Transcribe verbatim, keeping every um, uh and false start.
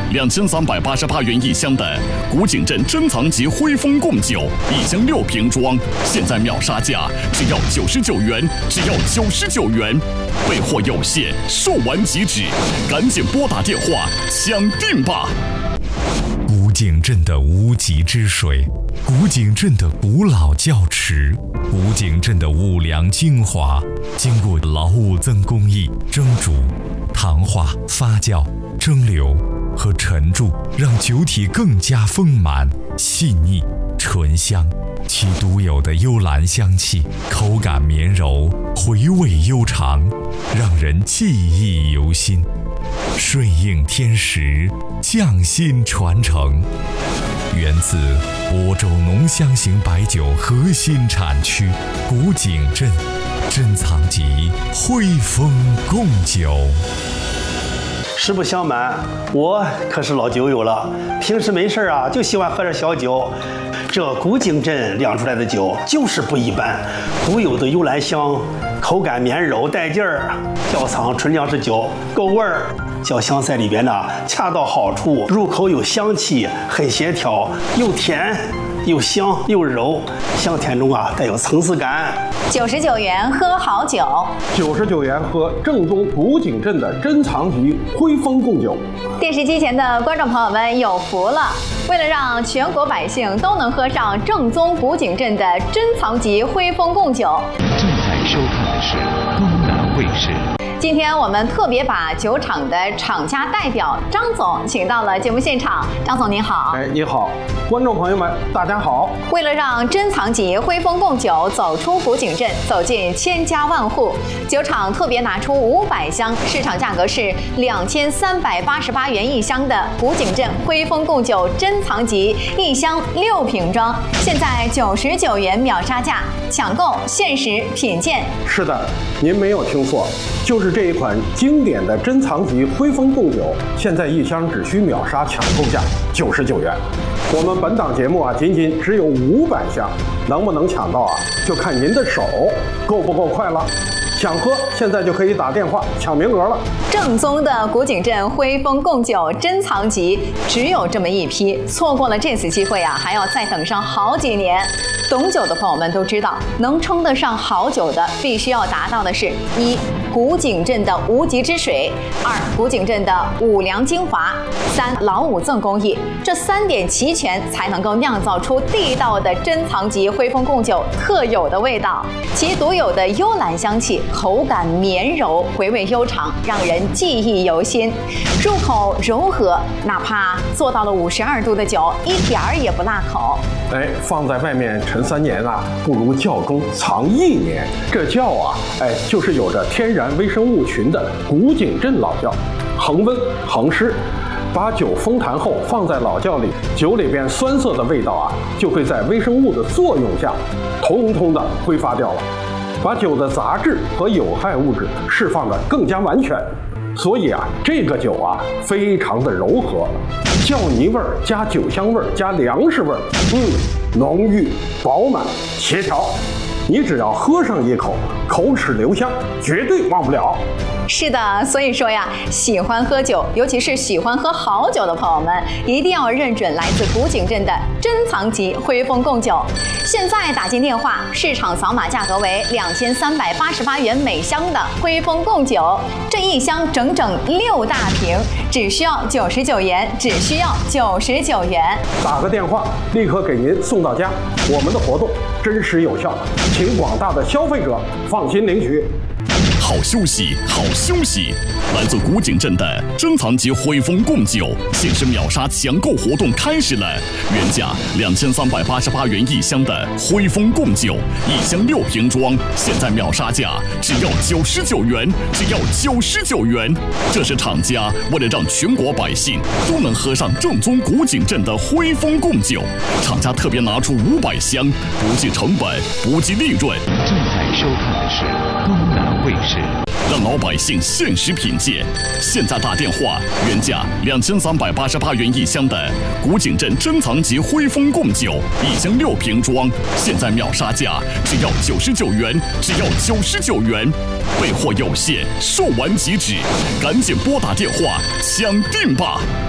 两千三百八十八元一箱的古井镇珍藏级徽丰贡酒，一箱六瓶装，现在秒杀价只要九十九元，只要九十九元。备货有限，售完即止，赶紧拨打电话抢订吧！ 古井镇的无极之水，古井镇的古老窖池，古井镇的五粮精华，经过劳务增工艺蒸煮、糖化、发酵、蒸馏和陈铸，让酒体更加丰满、细腻、醇香。其独有的幽兰香气，口感绵柔，回味悠长，让人记忆犹新。顺应天时，匠心传承，源自亳州浓香型白酒核心产区古井镇珍藏级徽丰贡酒。 实不相瞒，我可是老酒友了，平时没事啊就喜欢喝点小酒。这古井镇酿出来的酒就是不一般，独有的幽兰香，口感绵柔带劲儿，窖藏纯粮食酒，够味儿。酱香在里边呢，恰到好处，入口有香气，很协调，又甜又香又柔，香甜中啊带有层次感。 九十九元喝好酒， 九十九元喝正宗古井镇的珍藏级徽丰贡酒。 电视机前的观众朋友们有福了！为了让全国百姓都能喝上正宗古井镇的珍藏级徽丰贡酒， 正在收看的是东南卫视。 今天我们特别把酒厂的厂家代表张总请到了节目现场。张总您好。 哎，你好，观众朋友们，大家好。 为了让珍藏级徽丰贡酒走出古井镇，走进千家万户，酒厂特别拿出五百箱，市场价格是两千三百八十八元一箱的古井镇徽丰贡酒珍藏级，一箱六瓶装，现在九十九元秒杀价，抢购限时品鉴。 是的，您没有听错，就是这一款经典的珍藏级徽丰贡酒，现在一箱只需秒杀抢购价九十九元。我们本档节目啊，仅仅只有五百箱，能不能抢到啊，就看您的手够不够快了。想喝，现在就可以打电话抢名额了。 正宗的古井镇徽丰贡酒珍藏级只有这么一批，错过了这次机会啊，还要再等上好几年。懂酒的朋友们都知道，能称得上好酒的，必须要达到的是：一、古井镇的无极之水；二、古井镇的五粮精华；三、老五赠工艺。这三点齐全，才能够酿造出地道的珍藏级徽丰贡酒特有的味道。其独有的幽兰香气，口感绵柔，回味悠长，让人记忆犹新。入口柔和，哪怕做到了五十二度的酒，一点儿也不辣口。 哎，放在外面陈三年啊，不如窖中藏一年。这窖啊，哎，就是有着天然微生物群的古井镇老窖，恒温恒湿。把酒封坛后放在老窖里，酒里边酸涩的味道啊，就会在微生物的作用下，通通的挥发掉了，把酒的杂质和有害物质释放的更加完全。所以啊，这个酒啊，非常的柔和，窖泥味儿加酒香味儿加粮食味儿，嗯，浓郁饱满协调。你只要喝上一口，口齿留香，绝对忘不了。 是的，所以说呀，喜欢喝酒，尤其是喜欢喝好酒的朋友们，一定要认准来自古井镇的珍藏级徽丰贡酒。现在打进电话，市场扫码价格为两千三百八十八元每箱的徽丰贡酒，这一箱整整六大瓶，只需要九十九元，只需要九十九元。 打个电话，立刻给您送到家。我们的活动真实有效，请广大的消费者放心领取。 好休息，好休息！来自古井镇的珍藏级徽丰贡酒限时秒杀抢购活动开始了，原价两千三百八十八元一箱的徽丰贡酒，一箱六瓶装，现在秒杀价只要九十九元，只要九十九元。这是厂家为了让全国百姓都能喝上正宗古井镇的徽丰贡酒，厂家特别拿出五百箱，不计成本，不计利润。 正在收看的是东南卫视。 让老百姓限时品鉴。现在打电话，原价两千三百八十八元一箱的古井镇珍藏级徽丰贡酒，一箱六瓶装，现在秒杀价只要九十九元，只要九十九元。备货有限，售完即止，赶紧拨打电话抢订吧。